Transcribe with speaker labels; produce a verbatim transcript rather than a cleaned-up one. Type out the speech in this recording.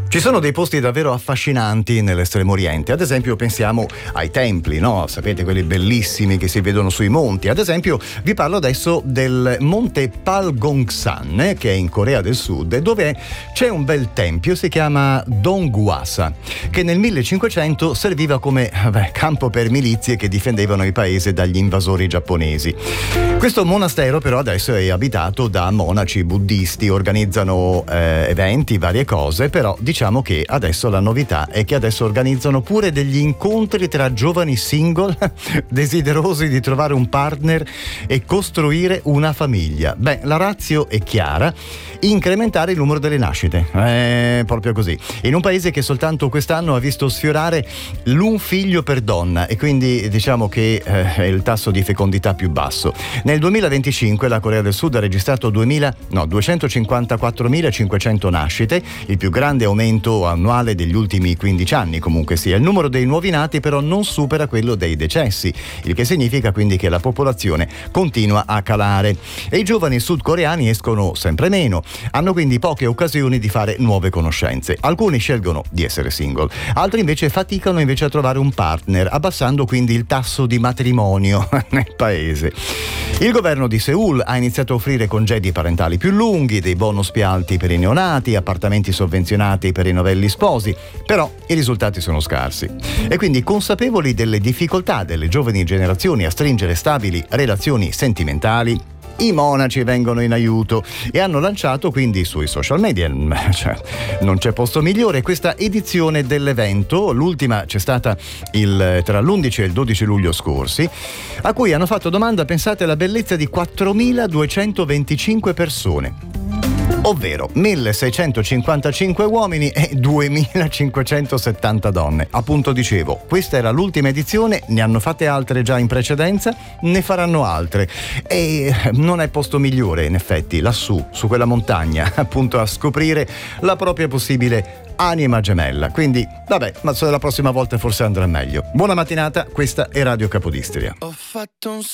Speaker 1: Ci sono dei posti davvero affascinanti nell'Estremo Oriente, ad esempio pensiamo ai templi, no? Sapete, quelli bellissimi che si vedono sui monti. Ad esempio vi parlo adesso del monte Palgongsan, che è in Corea del Sud, dove c'è un bel tempio, si chiama Dongwasa, che nel millecinquecento serviva come beh, campo per milizie che difendevano il paese dagli invasori giapponesi. Questo monastero però adesso è abitato da monaci buddisti, organizzano eh, eventi, varie cose, però diciamo che adesso la novità è che adesso organizzano pure degli incontri tra giovani single desiderosi di trovare un partner e costruire una famiglia. Beh, la ratio è chiara: incrementare il numero delle nascite. Eh, proprio così. In un paese che soltanto quest'anno ha visto sfiorare l'un figlio per donna, e quindi diciamo che eh, è il tasso di fecondità più basso. Nel duemilaventicinque la Corea del Sud ha registrato duemila, no, duecentocinquantaquattromilacinquecento nascite, il più grande aumento annuale degli ultimi quindici anni comunque sia. Il numero dei nuovi nati però non supera quello dei decessi, il che significa quindi che la popolazione continua a calare e i giovani sudcoreani escono sempre meno, hanno quindi poche occasioni di fare nuove conoscenze. Alcuni scelgono di essere single, altri invece faticano invece a trovare un partner, abbassando quindi il tasso di matrimonio nel paese. Il governo di Seul ha iniziato a offrire congedi parentali più lunghi, dei bonus più alti per i neonati, appartamenti sovvenzionati per i novelli sposi, però i risultati sono scarsi. E quindi, consapevoli delle difficoltà delle giovani generazioni a stringere stabili relazioni sentimentali, i monaci vengono in aiuto e hanno lanciato quindi sui social media, cioè, non c'è posto migliore, questa edizione dell'evento. L'ultima c'è stata il, tra l'undici e il dodici luglio scorsi, a cui hanno fatto domanda, pensate, la bellezza di quattromiladuecentoventicinque persone, ovvero milleseicentocinquantacinque uomini e duemilacinquecentosettanta donne. Appunto dicevo, questa era l'ultima edizione, ne hanno fatte altre già in precedenza, ne faranno altre e non è posto migliore in effetti lassù, su quella montagna, appunto a scoprire la propria possibile anima gemella. Quindi vabbè, ma la prossima volta forse andrà meglio. Buona mattinata, questa è Radio Capodistria. Ho fatto un